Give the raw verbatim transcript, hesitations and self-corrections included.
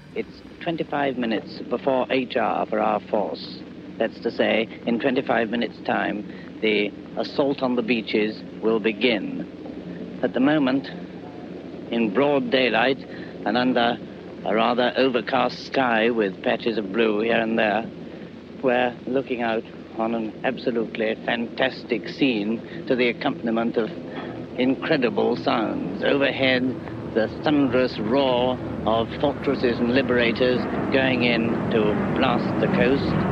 It's twenty-five minutes before H R for our force. That's to say, in twenty-five minutes' time, the assault on the beaches will begin. At the moment, in broad daylight and under a rather overcast sky with patches of blue here and there, we're looking out on an absolutely fantastic scene to the accompaniment of incredible sounds. Overhead, the thunderous roar of fortresses and liberators going in to blast the coast.